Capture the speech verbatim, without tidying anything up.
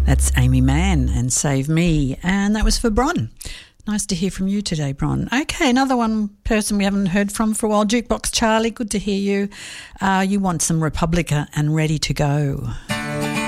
That's Amy Mann and Save Me, and that was for Bron. Nice to hear from you today, Bron. Okay, another one person we haven't heard from for a while, Jukebox Charlie, good to hear you. Uh, you want some Republica and Ready to Go.